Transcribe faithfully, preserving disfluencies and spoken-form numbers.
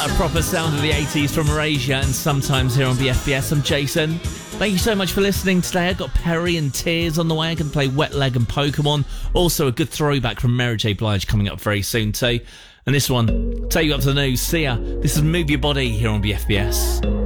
A proper sound of the eighties from Erasure and Sometimes here on B F B S. I'm Jason. Thank you so much for listening today. I've got Perry and Tears on the way. I can play Wet Leg and Pokemon. Also a good throwback from Mary J. Blige coming up very soon too. And this one, take you up to the news. See ya. This is Move Your Body here on B F B S.